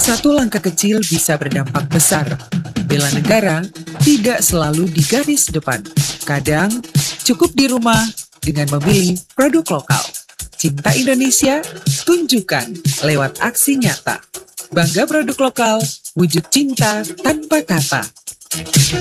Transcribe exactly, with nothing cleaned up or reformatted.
Satu langkah kecil bisa berdampak besar. Bela negara tidak selalu di garis depan. Kadang cukup di rumah dengan memilih produk lokal. Cinta Indonesia tunjukkan lewat aksi nyata. Bangga produk lokal, wujud cinta tanpa kata.